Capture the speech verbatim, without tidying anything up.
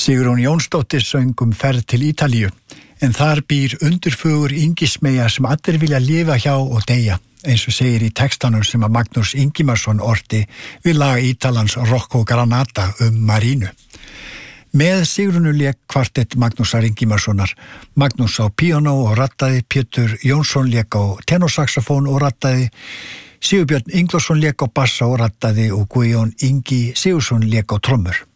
Sigrún Jónsdóttir söng um ferð til Ítalíu, en þar býr undurfögur yngismeyja sem allir vilja lifa hjá og deyja, eins og segir í textanum sem að Magnús Ingimarsson orti við lag Ítalans Rocco Granata um Marínu. Með Sigrúnu lék kvartett Magnúsar Ingimarssonar, Magnús á píanó og rattaði, Pétur Jónsson lék á tenorsaxofón og rattaði, Sigurbjörn Ingvarsson lék á bassa og rattaði og Guðjón Ingi Sigurðsson lék á trommur.